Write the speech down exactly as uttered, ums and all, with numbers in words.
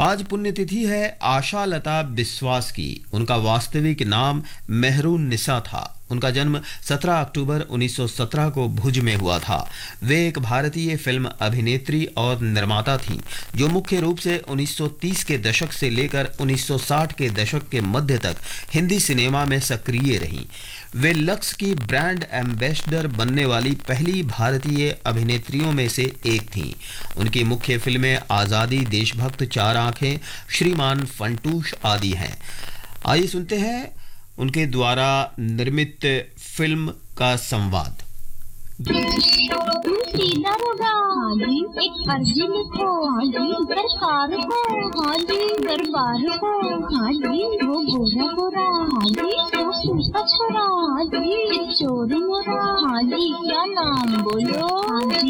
आज पुण्यतिथि है आशा लता बिस्वास की। उनका वास्तविक नाम मेहरून निसा था। उनका जन्म सत्रह अक्टूबर उन्नीस सौ सत्रह को भुज में हुआ था। वे एक भारतीय फिल्म अभिनेत्री और निर्माता थीं, जो मुख्य रूप से उन्नीस सौ तीस के दशक से लेकर उन्नीस सौ साठ के दशक के मध्य तक हिंदी सिनेमा में सक्रिय रहीं। वे लक्स की ब्रांड एम्बेसडर बनने वाली पहली भारतीय अभिनेत्रियों में से एक थीं। उनकी मुख्य फिल्में आज़ादी, देशभक्त, चार आंखें, श्रीमान फंटूश आदि हैं। आइए सुनते हैं उनके द्वारा निर्मित फिल्म का संवाद। सीधा होगा हाँ जी, एक अर्जी लिखो हाँ जी, सरकार को हाँ जी, दरबार को हाँ जी, वो गोरा गोरा हाँ जी, वो सूखा छोरा हाँ जी, चोर मोरा हाँ जी, क्या नाम बोलो हाँ जी,